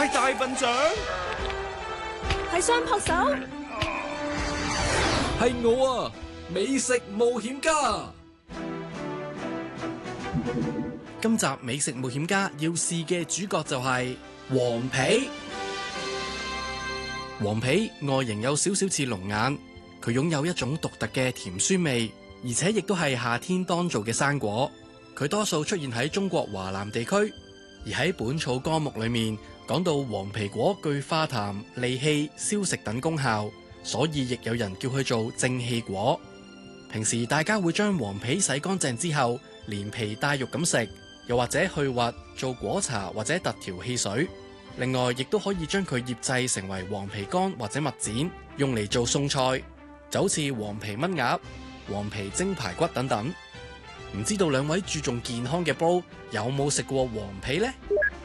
係大笨象， 係相撲手， 係我啊！美食冒險家。今集美食冒險家要試嘅主角就係黃皮。黃皮外形有少少似龍眼，佢擁有一種獨特嘅甜酸味，而且亦都係夏天當造嘅生果。佢多數出現喺中國華南地區，而喺《本草綱目》裏面講到黃皮果具化痰、利氣、消食等功效，所以亦有人叫佢做正氣果。平時大家會將黃皮洗乾淨之後，連皮帶肉咁食，又或者去核做果茶或者特調汽水。另外，亦都可以將佢醃製成為黃皮乾或者蜜餞，用嚟做餸菜，就好似黃皮炆鴨、黃皮蒸排骨等等。唔知道兩位注重健康嘅 bro 有冇食過黃皮呢？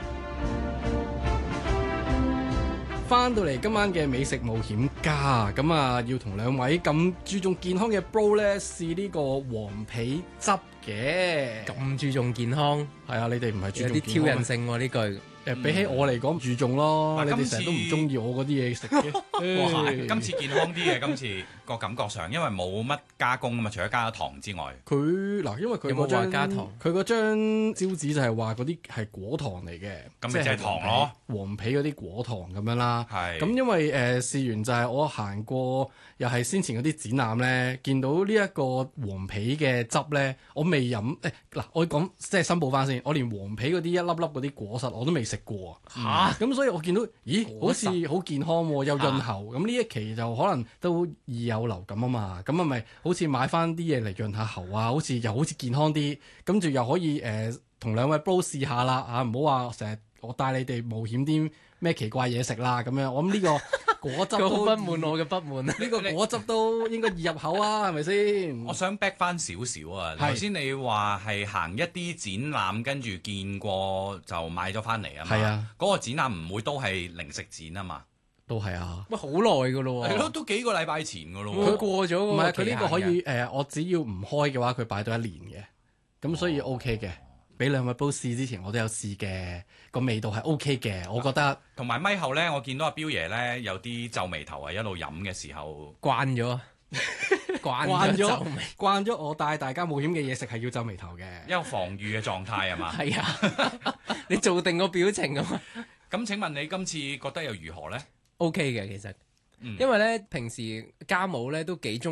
翻到嚟今晚嘅美食冒險家，咁啊要同兩位咁注重健康嘅 bro 咧試呢個黃皮汁嘅。 咁注重健康， 係啊，你哋唔係注重有啲挑健康咩？ 釁性喎呢句。 比起我嚟講注重咯，你哋今次成日都唔中意我嗰啲嘢食嘅。 哇！今次健康啲嘅，今次個感覺上，因為冇乜加工啊嘛，除咗加咗糖之外， 佢嗱，因為佢有冇嗰張話加糖佢嗰張招紙就係話嗰啲係果糖嚟嘅， 咁咪即係糖咯， 黃皮嗰啲果糖咁樣啦。 係咁因為試完就係我行過，又係先前嗰啲展覽咧，見到呢一個黃皮嘅汁咧，我未飲。嗱，我講即係申報翻先，我連黃皮嗰啲一粒粒嗰啲果實我都未食過啊！咁所以我見到，咦，好似好健康喎，又潤喉。咁呢一期就可能都易有流感啊嘛，咁啊咪好似買翻啲嘢嚟潤下喉啊，好似健康啲，跟住又可以同兩位 bro 試下啦嚇，唔好話成日我帶你哋冒險啲咩奇怪嘢食啦咁樣。我諗呢個果汁佢好都不滿我嘅不滿啊！ 呢個果汁都應該易入口啊，係咪先？ 我想 back 翻少少啊！頭先你話係行一啲展覽，跟住見過就買咗翻嚟啊嘛。 係啊， 嗰個展覽唔會都係零食展啊嘛。 都係啊。 喂，好耐噶咯喎。 係咯，都幾個禮拜前噶咯佢喎。 過咗嗰個唔係佢呢個可以期限我只要唔開嘅話，佢擺到1年嘅，咁所以 OK 嘅。俾兩位煲試之前，我都有試嘅，個味道係 OK 嘅，我覺得。 同埋咪後咧，我見到阿彪爺咧有啲皺眉頭啊，一路飲嘅時候， 慣咗，慣慣咗咗皺眉。 慣咗我帶大家冒險嘅嘢食係要皺眉頭嘅。 一個防禦嘅狀態係嘛？ 係啊，你做定個表情啊嘛。 咁請問你今次覺得又如何咧？ OK 嘅其實， 嗯因為咧平時家母咧都幾中